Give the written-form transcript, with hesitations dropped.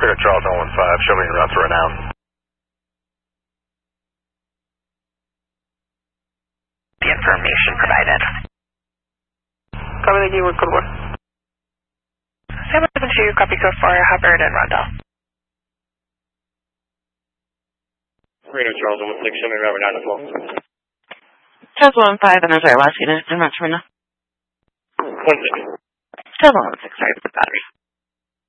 Here at Charles 115, show me your routes right now. The information provided. Copy the keyword code word. 772, copy code for Hubbard and Rondell. Radio Charles 116, show me your route as well. Charles 115, and our last unit in Rancho Marina. 16. Charles 116, sorry, with the battery.